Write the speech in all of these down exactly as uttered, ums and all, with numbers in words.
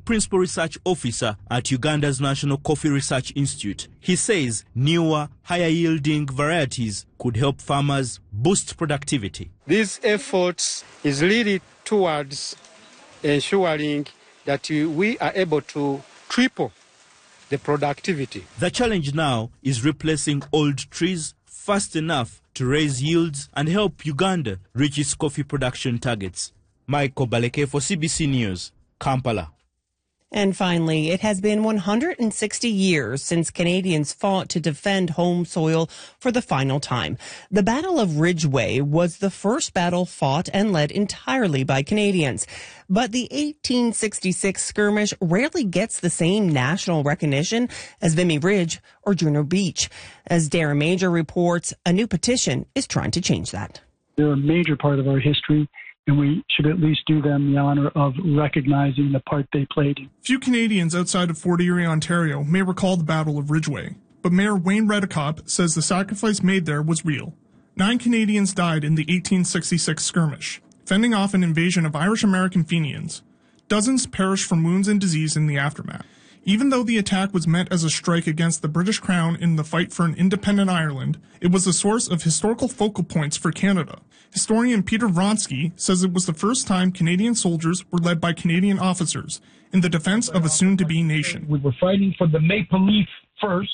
principal research officer at Uganda's National Coffee Research Institute. He says newer, higher-yielding varieties could help farmers boost productivity. These efforts is really towards ensuring that we are able to triple the productivity. The challenge now is replacing old trees fast enough to raise yields and help Uganda reach its coffee production targets. Michael Baleke for C B C News, Kampala. And finally, it has been one hundred sixty years since Canadians fought to defend home soil for the final time. The Battle of Ridgeway was the first battle fought and led entirely by Canadians. But the eighteen sixty-six skirmish rarely gets the same national recognition as Vimy Ridge or Juno Beach. As Darren Major reports, a new petition is trying to change that. They're a major part of our history, and we should at least do them the honor of recognizing the part they played. Few Canadians outside of Fort Erie, Ontario may recall the Battle of Ridgeway, but Mayor Wayne Redekop says the sacrifice made there was real. Nine Canadians died in the eighteen sixty-six skirmish, fending off an invasion of Irish-American Fenians. Dozens perished from wounds and disease in the aftermath. Even though the attack was meant as a strike against the British Crown in the fight for an independent Ireland, it was a source of historical focal points for Canada. Historian Peter Vronsky says it was the first time Canadian soldiers were led by Canadian officers in the defense of a soon-to-be nation. We were fighting for the Maple Leaf first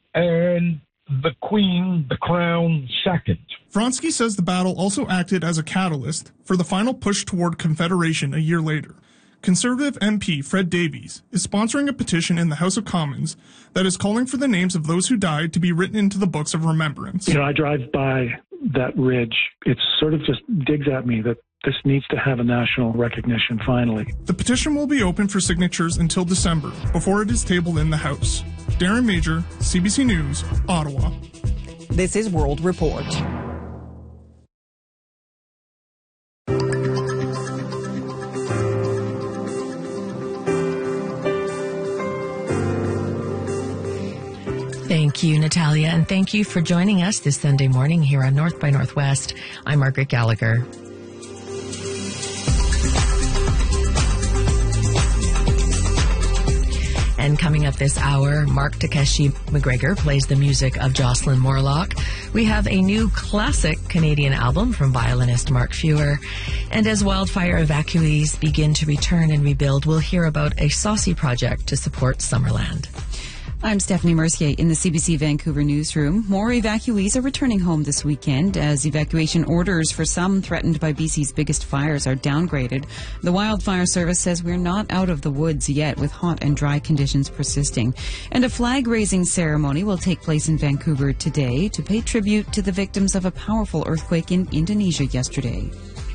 and the Queen, the Crown, second. Vronsky says the battle also acted as a catalyst for the final push toward Confederation a year later. Conservative M P Fred Davies is sponsoring a petition in the House of Commons that is calling for the names of those who died to be written into the books of remembrance. You know, I drive by that ridge. It sort of just digs at me that this needs to have a national recognition finally. The petition will be open for signatures until December, before it is tabled in the House. Darren Major, C B C News, Ottawa. This is World Report. Thank you, Natalia, and thank you for joining us this Sunday morning here on North by Northwest. I'm Margaret Gallagher. And coming up this hour, Mark Takeshi McGregor plays the music of Jocelyn Morlock. We have a new classic Canadian album from violinist Mark Fewer. And as wildfire evacuees begin to return and rebuild, we'll hear about a saucy project to support Summerland. I'm Stephanie Mercier in the C B C Vancouver newsroom. More evacuees are returning home this weekend as evacuation orders for some threatened by B C's biggest fires are downgraded. The Wildfire Service says we're not out of the woods yet, with hot and dry conditions persisting. And a flag-raising ceremony will take place in Vancouver today to pay tribute to the victims of a powerful earthquake in Indonesia yesterday.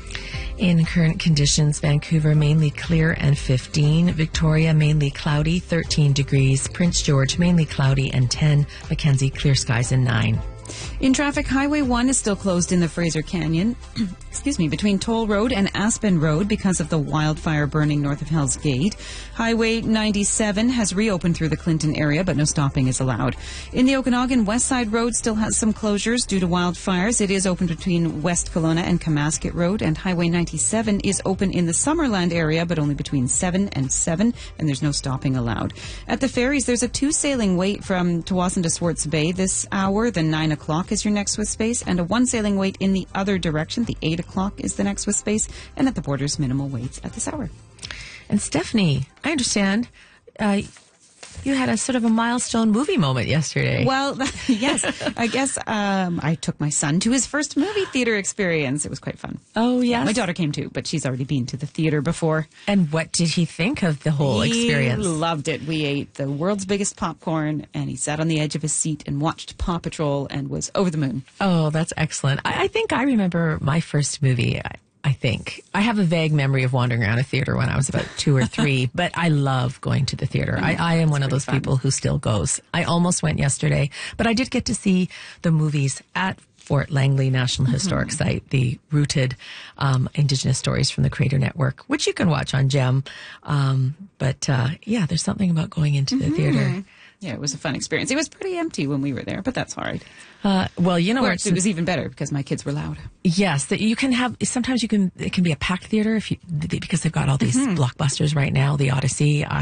In current conditions, Vancouver mainly clear and fifteen, Victoria mainly cloudy, thirteen degrees, Prince George mainly cloudy and ten, Mackenzie clear skies and nine. In traffic, Highway one is still closed in the Fraser Canyon, excuse me, between Toll Road and Aspen Road because of the wildfire burning north of Hell's Gate. Highway ninety-seven has reopened through the Clinton area, but no stopping is allowed. In the Okanagan, West Side Road still has some closures due to wildfires. It is open between West Kelowna and Kamasket Road, and Highway ninety-seven is open in the Summerland area, but only between seven and seven, and there's no stopping allowed. At the ferries, there's a two-sailing wait from Tawasin to Swartz Bay this hour. The nine o'clock is your next with space, and a one sailing wait in the other direction. The eight o'clock is the next with space, and at the borders, minimal waits at this hour. And Stephanie, I understand uh, you had a sort of a milestone movie moment yesterday. Well, yes, I guess um, I took my son to his first movie theater experience. It was quite fun. Oh, yes. My daughter came too, but she's already been to the theater before. And what did he think of the whole he experience? He loved it. We ate the world's biggest popcorn, and he sat on the edge of his seat and watched Paw Patrol and was over the moon. Oh, that's excellent. I, I think I remember my first movie. I, I think. I have a vague memory of wandering around a theater when I was about two or three, but I love going to the theater. I, I am one of those fun. people who still goes. I almost went yesterday, but I did get to see the movies at Fort Langley National Historic mm-hmm. Site, the rooted um, Indigenous stories from the Creator Network, which you can watch on GEM. Um, but uh, yeah, there's something about going into the mm-hmm. theater. Yeah, it was a fun experience. It was pretty empty when we were there, but that's all right. Uh, well, you know, where it was even better because my kids were loud. Yes, that you can have. Sometimes you can. It can be a packed theater if you because they've got all these mm-hmm. blockbusters right now. The Odyssey. I